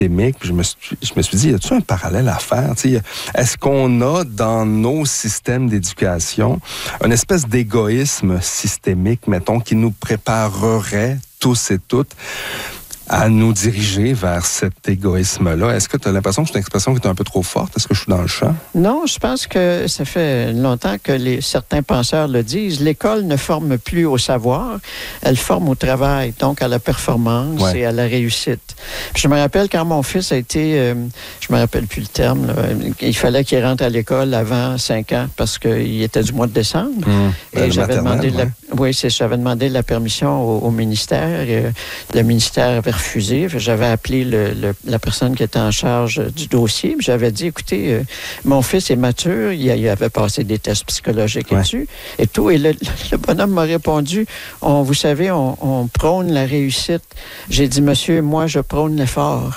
Je me suis dit, y a-t-il un parallèle à faire? Est-ce qu'on a dans nos systèmes d'éducation une espèce d'égoïsme systémique, mettons, qui nous préparerait tous et toutes à nous diriger vers cet égoïsme-là? Est-ce que tu as l'impression que c'est une expression qui est un peu trop forte? Est-ce que je suis dans le champ? Non, je pense que ça fait longtemps que certains penseurs le disent. L'école ne forme plus au savoir, elle forme au travail, donc à la performance et à la réussite. Puis je me rappelle quand mon fils a été, je me rappelle plus le terme, là, il fallait qu'il rentre à l'école avant 5 ans parce qu'il était du mois de décembre. Et j'avais demandé j'avais demandé la permission au ministère. Et, le ministère avait refusé. J'avais appelé la personne qui était en charge du dossier. J'avais dit, écoutez, mon fils est mature, il avait passé des tests psychologiques et tout. Et le bonhomme m'a répondu, vous savez, on prône la réussite. J'ai dit, monsieur, moi, je prône l'effort.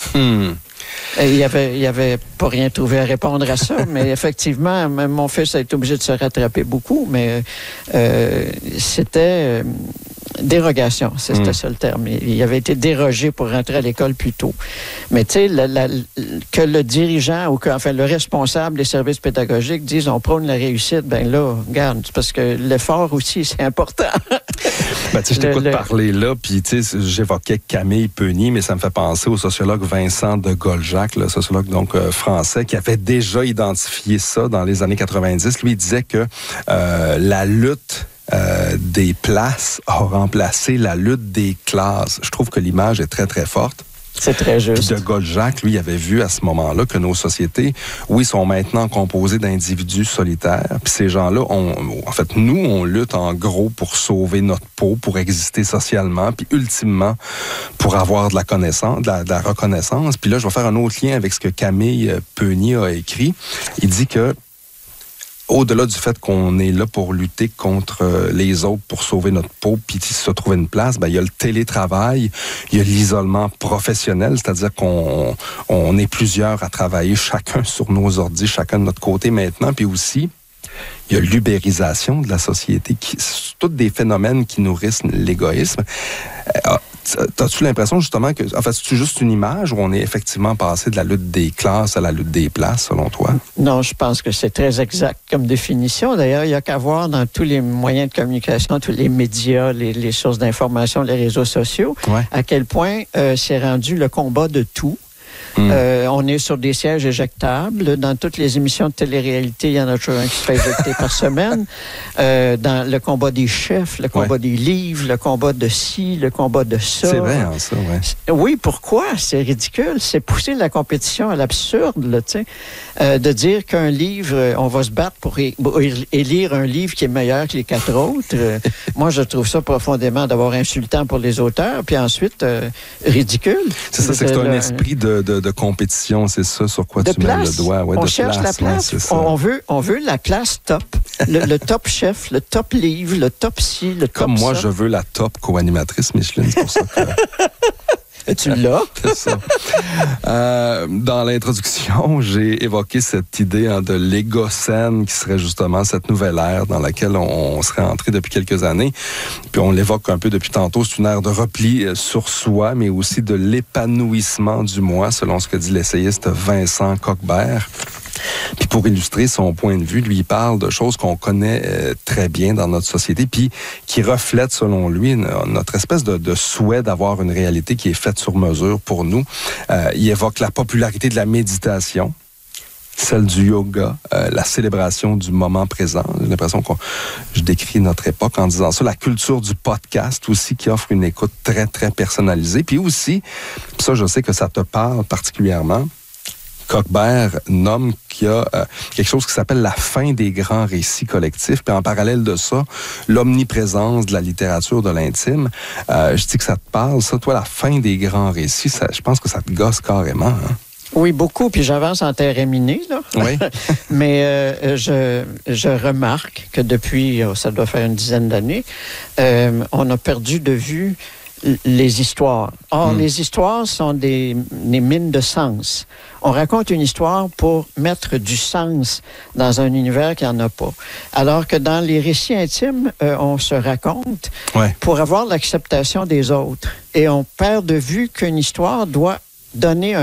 Et il avait pas rien trouvé à répondre à ça, mais effectivement, même mon fils a été obligé de se rattraper beaucoup, mais c'était dérogation, c'était ça le terme. Il avait été dérogé pour rentrer à l'école plus tôt. Mais tu sais, que le dirigeant ou le responsable des services pédagogiques dise on prône la réussite, ben là, regarde, c'est parce que l'effort aussi, c'est important. Ben, je t'écoute parler là, puis j'évoquais Camille Peugny, mais ça me fait penser au sociologue Vincent de Goljac, le sociologue donc français, qui avait déjà identifié ça dans les années 90. Lui, il disait que la lutte des places a remplacé la lutte des classes. Je trouve que l'image est très, très forte. C'est très juste. Puis de Goljac, lui, avait vu à ce moment-là que nos sociétés, sont maintenant composées d'individus solitaires. Puis ces gens-là, nous, on lutte en gros pour sauver notre peau, pour exister socialement, puis ultimement pour avoir de la connaissance, de la reconnaissance. Puis là, je vais faire un autre lien avec ce que Camille Peugny a écrit. Il dit que au-delà du fait qu'on est là pour lutter contre les autres, pour sauver notre peau, puis se trouver une place, il y a le télétravail, il y a l'isolement professionnel, c'est-à-dire qu'on est plusieurs à travailler chacun sur nos ordis, chacun de notre côté maintenant, puis aussi, il y a l'ubérisation de la société, c'est tous des phénomènes qui nourrissent l'égoïsme. As-tu l'impression justement que, c'est juste une image où on est effectivement passé de la lutte des classes à la lutte des places, selon toi? Non, je pense que c'est très exact comme définition. D'ailleurs, il n'y a qu'à voir dans tous les moyens de communication, tous les médias, les sources d'information, les réseaux sociaux, à quel point c'est rendu le combat de tout. On est sur des sièges éjectables. Dans toutes les émissions de télé-réalité, il y en a toujours un qui se fait éjecter par semaine. Dans le combat des chefs, le combat des livres, le combat de ci, le combat de ça. C'est vrai, ça, Oui, pourquoi? C'est ridicule. C'est pousser la compétition à l'absurde, là, tu sais. De dire qu'un livre, on va se battre pour élire un livre qui est meilleur que les 4 autres. Moi, je trouve ça profondément d'abord insultant pour les auteurs, puis ensuite ridicule. C'est ça, c'est que c'est un esprit de compétition, c'est ça sur quoi tu mets le doigt. On cherche la place. On veut la place top. Le top chef, le top livre, le top ci, le top Comme moi, ça. je veux la top co-animatrice Micheline, c'est pour ça que... Tu l'as? C'est ça. Dans l'introduction, j'ai évoqué cette idée de l'égocène qui serait justement cette nouvelle ère dans laquelle on serait entré depuis quelques années. Puis on l'évoque un peu depuis tantôt. C'est une ère de repli sur soi, mais aussi de l'épanouissement du moi, selon ce que dit l'essayiste Vincent Coquebert. Puis pour illustrer son point de vue, lui, il parle de choses qu'on connaît très bien dans notre société, puis qui reflètent, selon lui, notre espèce de souhait d'avoir une réalité qui est faite sur mesure pour nous. Il évoque la popularité de la méditation, celle du yoga, la célébration du moment présent. J'ai l'impression que je décris notre époque en disant ça. La culture du podcast aussi, qui offre une écoute très, très personnalisée. Puis aussi, ça, je sais que ça te parle particulièrement, Coquebert nomme qu'il y a quelque chose qui s'appelle la fin des grands récits collectifs. Puis en parallèle de ça, l'omniprésence de la littérature de l'intime. Je dis que ça te parle, ça. Toi, la fin des grands récits, je pense que ça te gosse carrément. Hein? Oui, beaucoup. Puis j'avance en terre minée, là. Oui. Mais je remarque que depuis, ça doit faire une dizaine d'années, on a perdu de vue les histoires. Or, les histoires sont des mines de sens. On raconte une histoire pour mettre du sens dans un univers qui n'en a pas. Alors que dans les récits intimes, on se raconte pour avoir l'acceptation des autres. Et on perd de vue qu'une histoire doit donner